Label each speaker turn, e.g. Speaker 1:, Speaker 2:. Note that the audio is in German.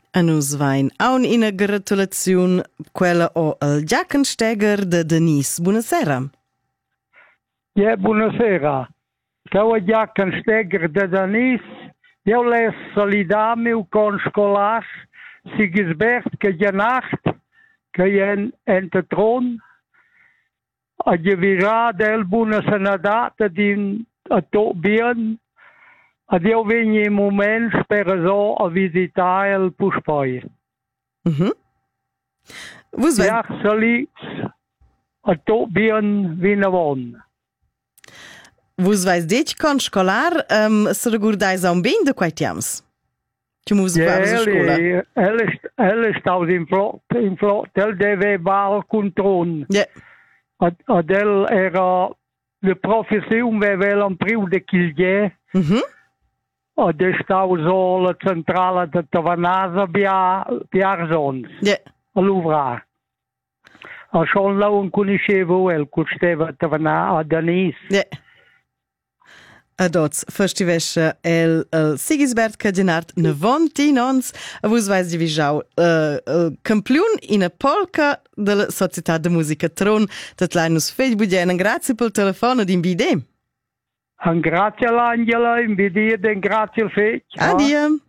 Speaker 1: A nus vain aun ina gratulaziun quella o al Giacensteger de Denise. Buonasera.
Speaker 2: Ja, buonasera. Ciao a Giacensteger de Denise. Io les solidar meu con scolars Sigisbert che ja nacht che en te tron a gevira del buona sanadata din a to bien ad io vegni in moment per so a visitare il Puspoi. Ja, soli a to bien vinavon.
Speaker 1: Vus vais deci con scolar se regurdais a un ben de quai tiams? Ci mus fare a scola?
Speaker 2: Elle staus in flot, el deve val contron.
Speaker 1: Ja.
Speaker 2: Ad el era le profession vevel un priu de Chilgè. Ad stau so la centrala de Tavanasa Biarzons.
Speaker 1: Ja.
Speaker 2: A l'uvrar. A schon la un conoscevo el custeva Tavanasa a Denise.
Speaker 1: Ja. Adots, festivescha el Sigisbert Cadenart nevonti nons, a vus vais divisau campion in a polka della Società de Musica Tron, dat leinus feit budien. Grazie pel telefono ad invide.
Speaker 2: Grazie all'Angela, invide, grazie al feit.
Speaker 1: Adiem.